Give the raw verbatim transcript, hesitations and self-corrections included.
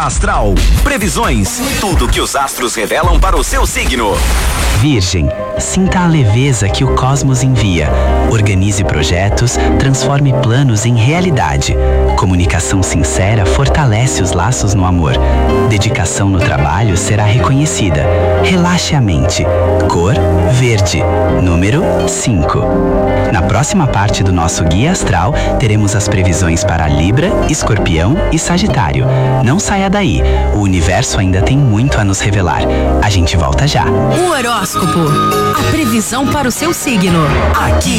Astral, previsões, tudo que os astros revelam para o seu signo. Virgem, sinta a leveza que o cosmos envia. Organize projetos, transforme planos em realidade. Comunicação sincera fortalece os laços no amor. Dedicação no trabalho será reconhecida. Relaxe a mente. Cor verde. Número cinco. Na próxima parte do nosso Guia Astral, teremos as previsões para Libra, Escorpião e Sagitário. Não saia daí, o universo ainda tem muito a nos revelar. A gente volta já. O horóscopo, a previsão para o seu signo. Aqui